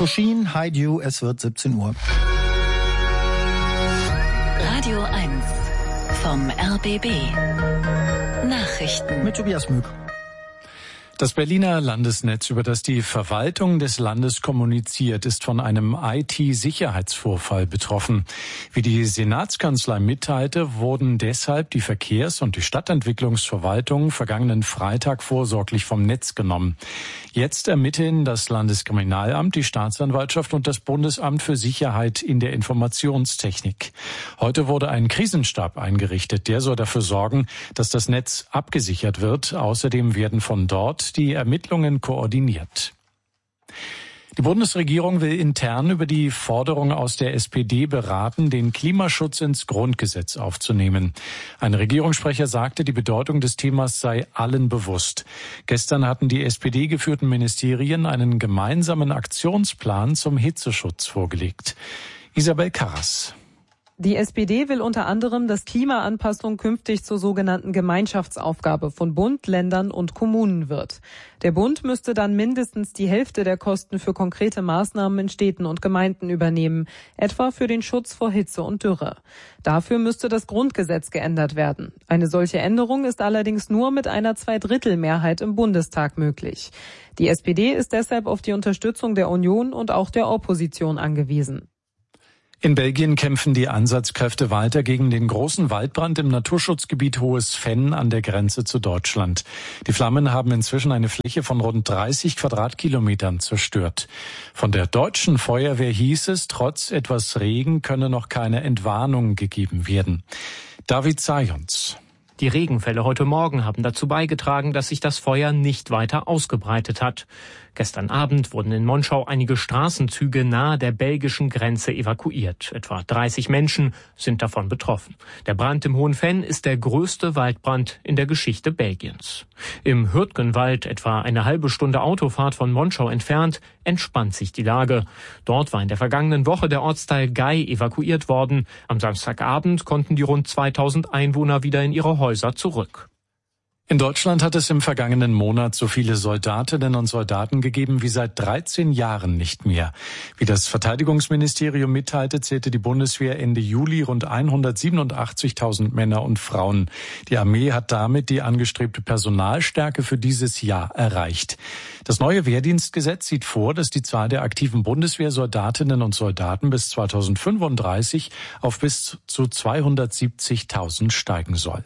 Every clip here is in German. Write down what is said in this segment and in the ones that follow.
Koschin, Hi Du, es wird 17 Uhr. Radio 1 vom RBB. Nachrichten Mit Tobias Mück. Das Berliner Landesnetz, über das die Verwaltung des Landes kommuniziert, ist von einem IT-Sicherheitsvorfall betroffen. Wie die Senatskanzlei mitteilte, wurden deshalb die Verkehrs- und die Stadtentwicklungsverwaltung vergangenen Freitag vorsorglich vom Netz genommen. Jetzt ermitteln das Landeskriminalamt, die Staatsanwaltschaft und das Bundesamt für Sicherheit in der Informationstechnik. Heute wurde ein Krisenstab eingerichtet. Der soll dafür sorgen, dass das Netz abgesichert wird. Außerdem werden von dort die Ermittlungen koordiniert. Die Bundesregierung will intern über die Forderung aus der SPD beraten, den Klimaschutz ins Grundgesetz aufzunehmen. Ein Regierungssprecher sagte, die Bedeutung des Themas sei allen bewusst. Gestern hatten die SPD-geführten Ministerien einen gemeinsamen Aktionsplan zum Hitzeschutz vorgelegt. Isabel Karras. Die SPD will unter anderem, dass Klimaanpassung künftig zur sogenannten Gemeinschaftsaufgabe von Bund, Ländern und Kommunen wird. Der Bund müsste dann mindestens die Hälfte der Kosten für konkrete Maßnahmen in Städten und Gemeinden übernehmen, etwa für den Schutz vor Hitze und Dürre. Dafür müsste das Grundgesetz geändert werden. Eine solche Änderung ist allerdings nur mit einer Zweidrittelmehrheit im Bundestag möglich. Die SPD ist deshalb auf die Unterstützung der Union und auch der Opposition angewiesen. In Belgien kämpfen die Einsatzkräfte weiter gegen den großen Waldbrand im Naturschutzgebiet Hohes Venn an der Grenze zu Deutschland. Die Flammen haben inzwischen eine Fläche von rund 30 Quadratkilometern zerstört. Von der deutschen Feuerwehr hieß es, trotz etwas Regen könne noch keine Entwarnung gegeben werden. David Zajons. Die Regenfälle heute Morgen haben dazu beigetragen, dass sich das Feuer nicht weiter ausgebreitet hat. Gestern Abend wurden in Monschau einige Straßenzüge nahe der belgischen Grenze evakuiert. Etwa 30 Menschen sind davon betroffen. Der Brand im Hohen Venn ist der größte Waldbrand in der Geschichte Belgiens. Im Hürtgenwald, etwa eine halbe Stunde Autofahrt von Monschau entfernt, entspannt sich die Lage. Dort war in der vergangenen Woche der Ortsteil Gay evakuiert worden. Am Samstagabend konnten die rund 2000 Einwohner wieder in ihre Häuser zurück. In Deutschland hat es im vergangenen Monat so viele Soldatinnen und Soldaten gegeben wie seit 13 Jahren nicht mehr. Wie das Verteidigungsministerium mitteilte, zählte die Bundeswehr Ende Juli rund 187.000 Männer und Frauen. Die Armee hat damit die angestrebte Personalstärke für dieses Jahr erreicht. Das neue Wehrdienstgesetz sieht vor, dass die Zahl der aktiven Bundeswehrsoldatinnen und Soldaten bis 2035 auf bis zu 270.000 steigen soll.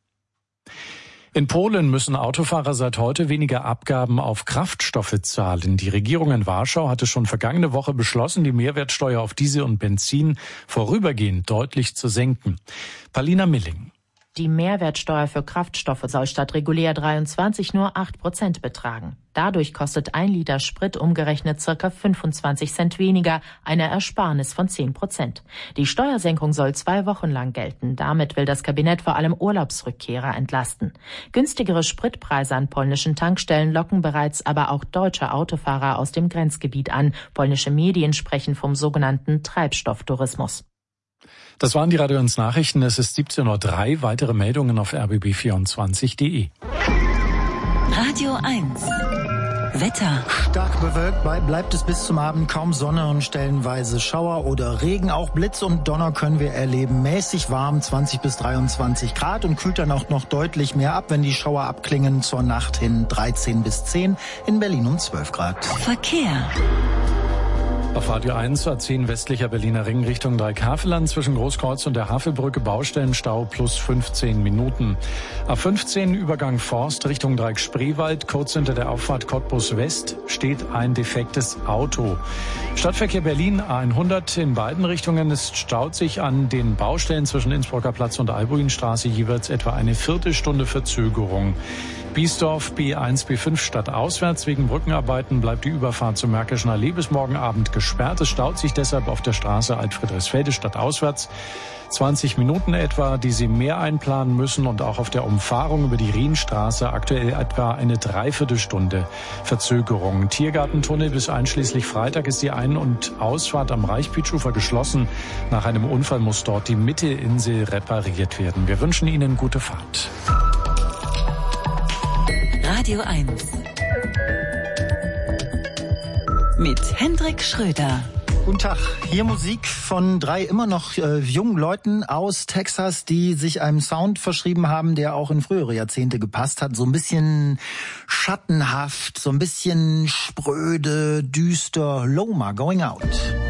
In Polen müssen Autofahrer seit heute weniger Abgaben auf Kraftstoffe zahlen. Die Regierung in Warschau hatte schon vergangene Woche beschlossen, die Mehrwertsteuer auf Diesel und Benzin vorübergehend deutlich zu senken. Paulina Milling. Die Mehrwertsteuer für Kraftstoffe soll statt regulär 23 nur 8% betragen. Dadurch kostet 1 Liter Sprit umgerechnet ca. 25 Cent weniger, eine Ersparnis von 10%. Die Steuersenkung soll 2 Wochen lang gelten. Damit will das Kabinett vor allem Urlaubsrückkehrer entlasten. Günstigere Spritpreise an polnischen Tankstellen locken bereits aber auch deutsche Autofahrer aus dem Grenzgebiet an. Polnische Medien sprechen vom sogenannten Treibstofftourismus. Das waren die Radio 1 Nachrichten. Es ist 17:03 Uhr. Weitere Meldungen auf rbb24.de. Radio 1 Wetter. Stark bewölkt bleibt es bis zum Abend, kaum Sonne und stellenweise Schauer oder Regen. Auch Blitz und Donner können wir erleben. Mäßig warm, 20 bis 23 Grad und kühlt dann auch noch deutlich mehr ab, wenn die Schauer abklingen. Zur Nacht hin 13 bis 10, in Berlin um 12 Grad. Verkehr. Auf Radio 1 A10 westlicher Berliner Ring Richtung Dreieckhaveland zwischen Großkreuz und der Havelbrücke Baustellenstau plus 15 Minuten. A15 Übergang Forst Richtung Dreieck Spreewald, kurz hinter der Auffahrt Cottbus West steht ein defektes Auto. Stadtverkehr Berlin A100 in beiden Richtungen. Es staut sich an den Baustellen zwischen Innsbrucker Platz und Albuinstraße jeweils etwa eine Viertelstunde Verzögerung. Biesdorf B1, B5 stadtauswärts. Wegen Brückenarbeiten bleibt die Überfahrt zur Märkischen Allee bis morgen Abend gesperrt. Es staut sich deshalb auf der Straße Altfriedrichsfelde stadtauswärts 20 Minuten etwa, die Sie mehr einplanen müssen, und auch auf der Umfahrung über die Rienstraße aktuell etwa eine Dreiviertelstunde Verzögerung. Tiergartentunnel bis einschließlich Freitag ist die Ein- und Ausfahrt am Reichspietschufer geschlossen. Nach einem Unfall muss dort die Mittelinsel repariert werden. Wir wünschen Ihnen gute Fahrt. Radio 1 mit Hendrik Schröder. Guten Tag, hier Musik von 3 immer noch jungen Leuten aus Texas, die sich einem Sound verschrieben haben, der auch in frühere Jahrzehnte gepasst hat. So ein bisschen schattenhaft, so ein bisschen spröde, düster. Loma, Going Out.